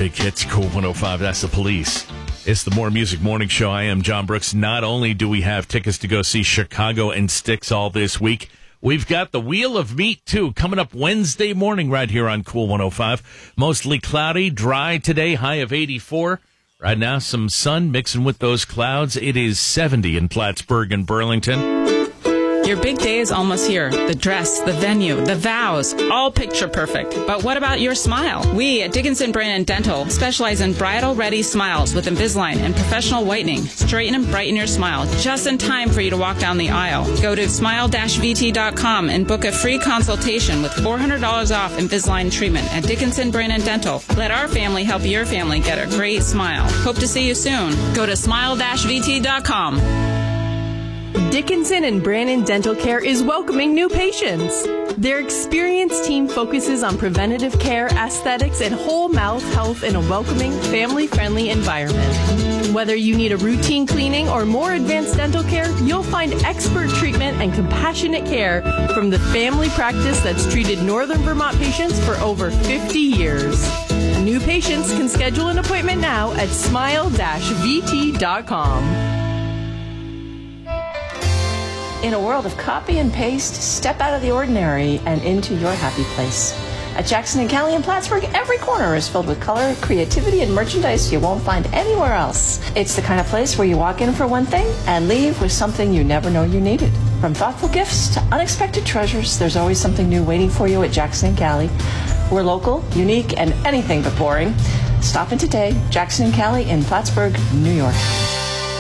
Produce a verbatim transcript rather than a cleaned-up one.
big hits, Cool one oh five. That's the Police. It's the More Music Morning Show. I am John Brooks. Not only do we have tickets to go see Chicago and Styx all this week, we've got the Wheel of Meat, too, coming up Wednesday morning right here on Cool one oh five. Mostly cloudy, dry today, high of eighty-four. Right now, some sun mixing with those clouds. It is seventy in Plattsburgh and Burlington. Your big day is almost here. The dress, the venue, the vows, all picture perfect. But what about your smile? We at Dickinson Brandon Dental specialize in bridal-ready smiles with Invisalign and professional whitening. Straighten and brighten your smile just in time for you to walk down the aisle. Go to smile dash v t dot com and book a free consultation with four hundred dollars off Invisalign treatment at Dickinson Brandon Dental. Let our family help your family get a great smile. Hope to see you soon. Go to smile dash v t dot com. Dickinson and Brannon Dental Care is welcoming new patients. Their experienced team focuses on preventative care, aesthetics, and whole mouth health in a welcoming, family-friendly environment. Whether you need a routine cleaning or more advanced dental care, you'll find expert treatment and compassionate care from the family practice that's treated Northern Vermont patients for over fifty years. New patients can schedule an appointment now at smile dash v t dot com. In a world of copy and paste, step out of the ordinary and into your happy place. At Jackson and Cali in Plattsburgh, every corner is filled with color, creativity, and merchandise you won't find anywhere else. It's the kind of place where you walk in for one thing and leave with something you never know you needed. From thoughtful gifts to unexpected treasures, there's always something new waiting for you at Jackson and Cali. We're local, unique, and anything but boring. Stop in today, Jackson and Cali in Plattsburgh, New York.